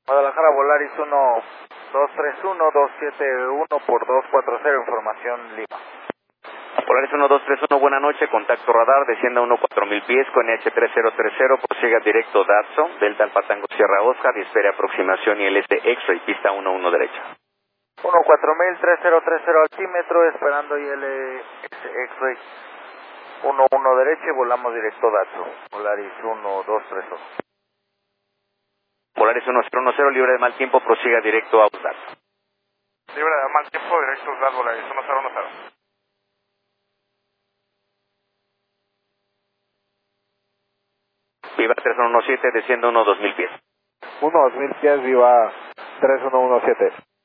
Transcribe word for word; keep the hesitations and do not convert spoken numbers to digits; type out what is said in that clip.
Guadalajara, Volaris uno dos tres uno dos siete uno por dos cuatro cero, información Lima. Volaris uno dos tres uno, buena noche, contacto radar, descienda uno cuatro mil pies con H tres cero tres cero, prosiga directo Datsun, Delta Alfa Tango Sierra Oscar y espere aproximación y el este X-Ray, pista uno uno derecha. uno cuatro mil tres cero tres cero altímetro, esperando I L X-Ray uno uno derecha y volamos directo Datsun, Volaris uno dos tres uno. Volaris uno cero uno cero, libre de mal tiempo, prosiga directo a Ausdal. Libre de mal tiempo, directo a Ausdal, Volaris uno cero uno cero. Viva tres uno uno siete, descienda uno dos mil pies. uno dos mil pies, viva tres uno uno siete.